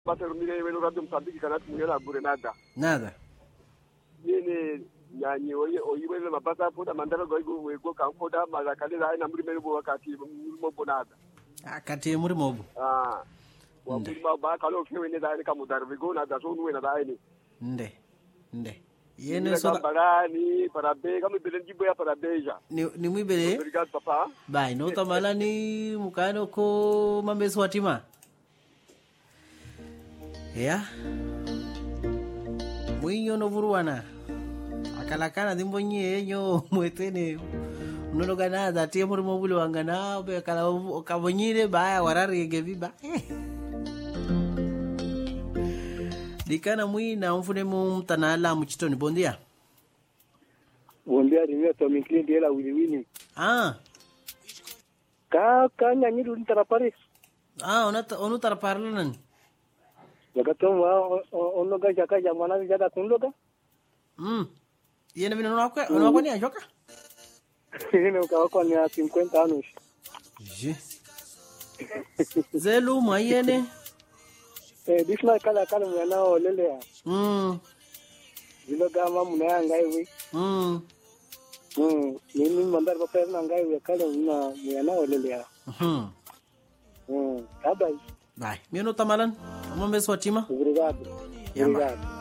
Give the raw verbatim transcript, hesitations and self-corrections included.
Pater Mire velo radio Mozambique kanat munela bure nada. Nada. Yene nyanyi oye oyiwele mapasa poda mandara go go go kan poda malakale la na muri mele bo wakati mo bonada. Akati muri mobo. Ah. Wa muri ba kalo kewe ne da ka mudar vigo na da so nuwe na da ni. Nde. Nde. Yene so barani para be kama belenji boya para beja. Ni ni mwibele. Obrigado papa. Bai no tamala ni mukano ko mambe swatima. Ya. Mwinyo no vuruana. Akalakana dimbonye nyo mwetene. Unono gana da tie muri mobile wangana be kala kabonyire baya warari geviba. Dikana mwi na mfune mu mtanala mu chitoni bondia. Bondia rimia to min client ela wiliwini. Ah. Ka ka nyanyiru ntarapare. Ah, onata onu taraparla nan. Yakato wa ono ga jaka jamana jada kunloga. Mm. Yene vino no kwa no kwa ni ajoka. Yene ka kwa ni cinquenta anos. Je. Zelu mayene. Eh disma kala kala mwana olele ya. Mm. Dilo gama muna ngai we. Mm. Mm, mimi mandar pa perna ngai we kala muna mwana olele ya. Mhm. Mm, bye. Bye. Mimi no tamalan. Mombe swatima. Obrigado. Yamba. Obrigado.